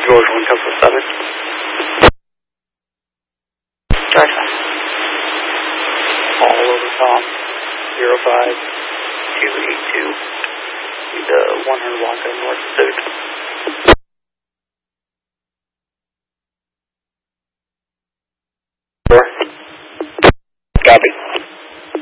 George 1 Couple 7. Gotcha. All over Tom. 05282. Need 100 block of North Pacific.